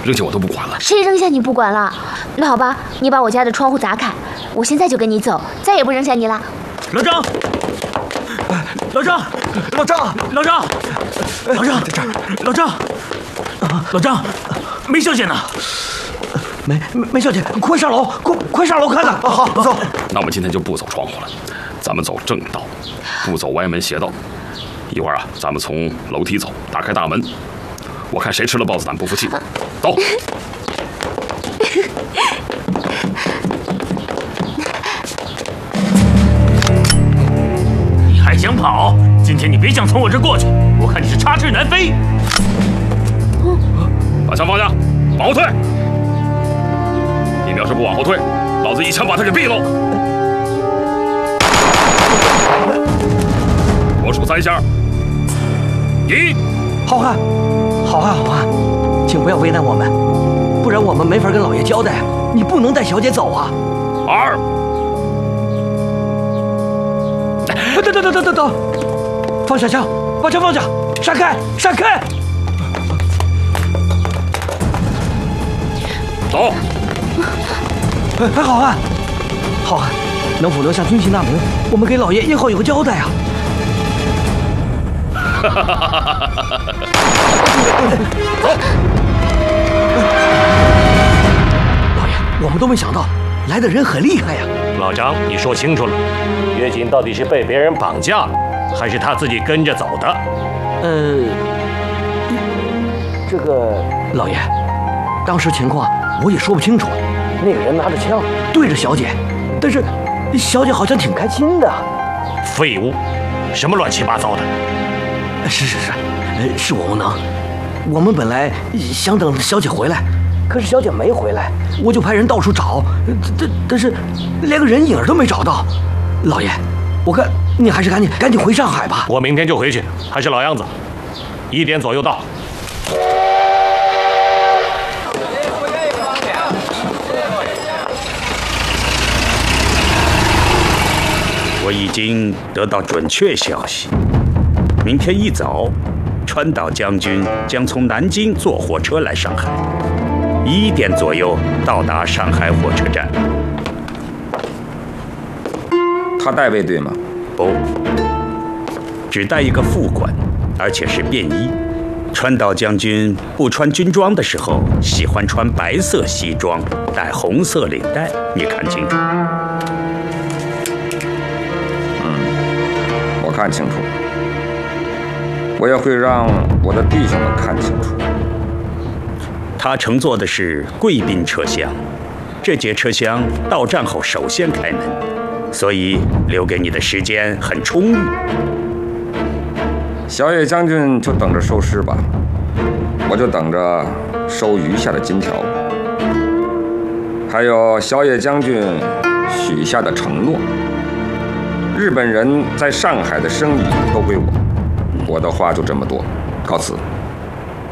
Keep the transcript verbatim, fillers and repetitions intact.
扔下我都不管了。 谁扔下你不管了？那好吧，你把我家的窗户砸开，我现在就跟你走，再也不扔下你了。 老张，老张， 老张， 老张，老张， 在这儿， 老张，老张，梅小姐呢？ 梅梅小姐，快上楼，快快上楼看看。好，走。 那我们今天就不走窗户了，咱们走正道，不走歪门邪道。一会儿啊，咱们从楼梯走，打开大门，我看谁吃了豹子胆不服气。走。 你还想跑？今天你别想从我这过去，我看你是插翅难飞。 把枪放下，往后退。你们要是不往后退，老子一枪把他给毙了。我数三下。一， 好汉，好汉，好汉，请不要为难我们，不然我们没法跟老爷交代啊！你不能带小姐走啊！ 二， 等等等等等等，放下枪，把枪放下，闪开，闪开！ 走。 哎，好汉，好汉，能否留下军旗大名？我们给老爷以后有个交代啊！ 哈哈哈哈哈！走。 老爷，我们都没想到来的人很厉害呀！ 老张，你说清楚了，月锦到底是被别人绑架了，还是他自己跟着走的？ 呃，这个老爷，当时情况我也说不清楚。那个人拿着枪对着小姐，但是小姐好像挺开心的。 废物，什么乱七八糟的！ 是是是，呃，是我无能。我们本来想等小姐回来，可是小姐没回来，我就派人到处找，但但是连个人影都没找到。老爷，我看你还是赶紧赶紧回上海吧。 我明天就回去，还是老样子，一点左右到。 我已经得到准确消息，明天一早，川岛将军将从南京坐火车来上海，一点左右到达上海火车站。 他带卫队吗？ 不，只带一个副官，而且是便衣。川岛将军不穿军装的时候，喜欢穿白色西装，带红色领带，你看清楚。 我看清楚，我也会让我的弟兄们看清楚。 他乘坐的是贵宾车厢，这节车厢到站后首先开门，所以留给你的时间很充裕。 小野将军就等着收尸吧，我就等着收余下的金条，还有小野将军许下的承诺。日本人在上海的生意都归我，我的话就这么多，告辞。